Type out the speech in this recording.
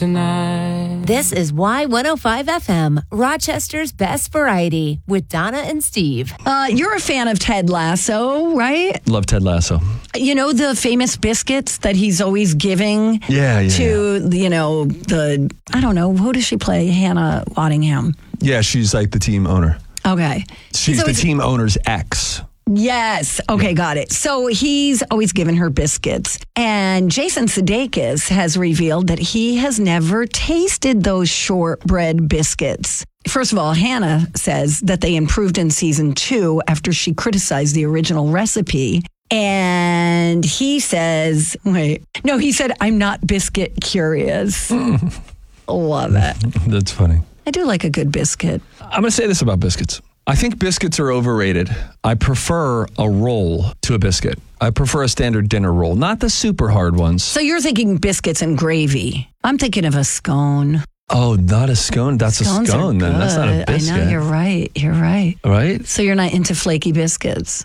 tonight. This is Y105 FM, Rochester's best variety with Donna and Steve. You're a fan of Ted Lasso, right? Love Ted Lasso. You know the famous biscuits that he's always giving to, I don't know, who does she play? Hannah Waddingham. Yeah, she's like the team owner. Okay. She's the team owner's ex. Yes. Okay, got it. So he's always given her biscuits. And Jason Sudeikis has revealed that he has never tasted those shortbread biscuits. First of all, Hannah says that they improved in season 2 after she criticized the original recipe. And he says, he said, I'm not biscuit curious. Love it. That's funny. I do like a good biscuit. I'm going to say this about biscuits. I think biscuits are overrated. I prefer a roll to a biscuit. I prefer a standard dinner roll, not the super hard ones. So you're thinking biscuits and gravy. I'm thinking of a scone. Oh, not a scone. That's Scones a scone then. That's not a biscuit. I know, you're right. Right? So you're not into flaky biscuits.